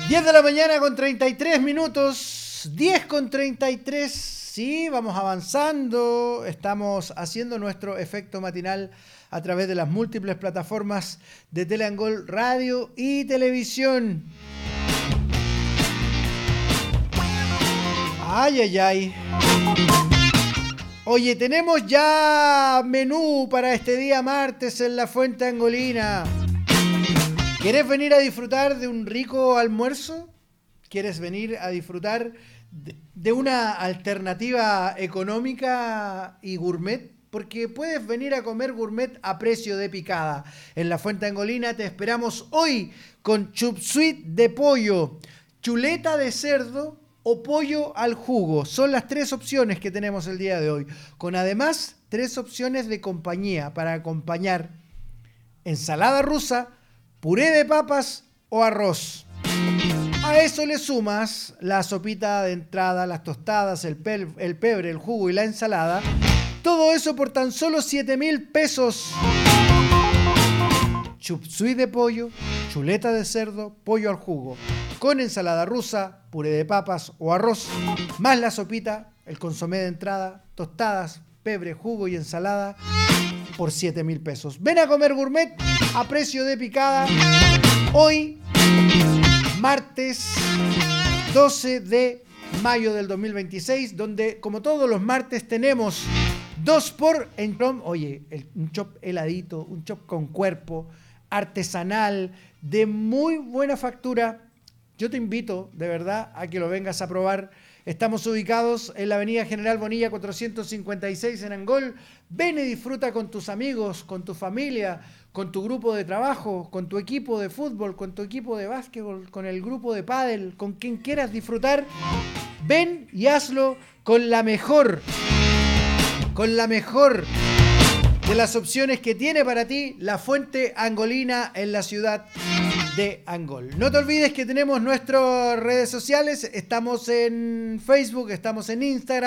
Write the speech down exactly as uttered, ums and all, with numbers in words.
diez de la mañana con treinta y tres minutos, diez con treinta y tres, sí, vamos avanzando, estamos haciendo nuestro efecto matinal a través de las múltiples plataformas de Teleangol Radio y Televisión. Ay, ay, ay. Oye, tenemos ya menú para este día martes en la Fuente Angolina. ¿Quieres venir a disfrutar de un rico almuerzo? ¿Quieres venir a disfrutar de, de una alternativa económica y gourmet? Porque puedes venir a comer gourmet a precio de picada. En la Fuente Angolina te esperamos hoy con chup suey de pollo, chuleta de cerdo o pollo al jugo. Son las tres opciones que tenemos el día de hoy. Con además tres opciones de compañía para acompañar: ensalada rusa, puré de papas o arroz. A eso le sumas la sopita de entrada, las tostadas, el, pel, el pebre, el jugo y la ensalada. Todo eso por tan solo siete mil pesos. Chup suey de pollo, chuleta de cerdo, pollo al jugo, con ensalada rusa, puré de papas o arroz, más la sopita, el consomé de entrada, tostadas, pebre, jugo y ensalada por siete mil pesos. Ven a comer gourmet a precio de picada hoy, martes doce de mayo del dos mil veintiséis, donde como todos los martes tenemos dos por en chop. Oye, el, un chop heladito, un chop con cuerpo, artesanal, de muy buena factura. Yo te invito de verdad a que lo vengas a probar. Estamos ubicados en la avenida General Bonilla cuatrocientos cincuenta y seis en Angol. Ven y disfruta con tus amigos, con tu familia, con tu grupo de trabajo, con tu equipo de fútbol, con tu equipo de básquetbol, con el grupo de pádel, con quien quieras disfrutar. Ven y hazlo con la mejor, con la mejor de las opciones que tiene para ti la Fuente Angolina en la ciudad de Angol. No te olvides que tenemos nuestras redes sociales, estamos en Facebook, estamos en Instagram.